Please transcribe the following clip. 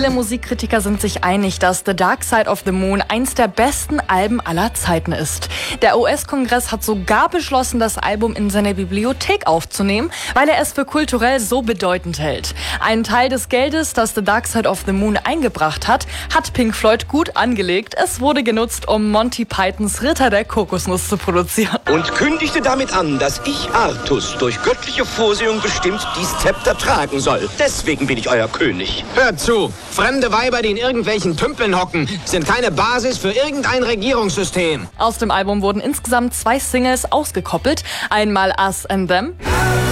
Viele Musikkritiker sind sich einig, dass The Dark Side of the Moon eins der besten Alben aller Zeiten ist. Der US-Kongress hat sogar beschlossen, das Album in seine Bibliothek aufzunehmen, weil er es für kulturell so bedeutend hält. Einen Teil des Geldes, das The Dark Side of the Moon eingebracht hat Pink Floyd gut angelegt. Es wurde genutzt, um Monty Pythons Ritter der Kokosnuss zu produzieren. Und kündigte damit an, dass ich, Artus, durch göttliche Vorsehung bestimmt dies Zepter tragen soll. Deswegen bin ich euer König. Hört zu! Fremde Weiber, die in irgendwelchen Tümpeln hocken, sind keine Basis für irgendein Regierungssystem. Aus dem Album wurden insgesamt 2 Singles ausgekoppelt. Einmal Us and Them